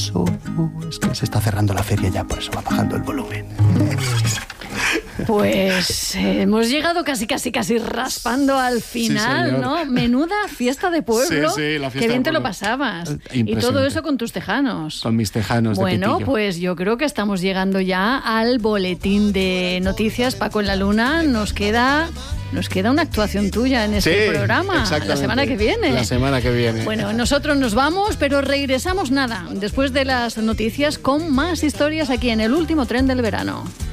Es que se está cerrando la feria ya, por eso va bajando el volumen. Pues hemos llegado casi raspando al final, sí, ¿no? Menuda fiesta de pueblo. Sí, la fiesta Qué bien de te lo pueblo. pasabas. Y todo eso con tus tejanos. Con mis tejanos de Bueno, pitillo. pues yo creo que estamos llegando ya al boletín de noticias. Paco en la Luna, nos queda una actuación tuya en este programa. Exactamente. La semana que viene. La semana que viene. Bueno, nosotros nos vamos, pero regresamos después de las noticias con más historias aquí en el último tren del verano.